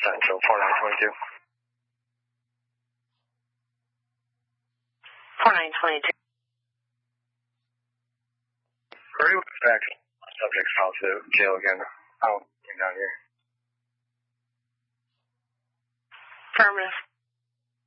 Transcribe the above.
Central 4922. 4922. Hurry back. Subject's house to jail again. Oh, came down here. Affirmative.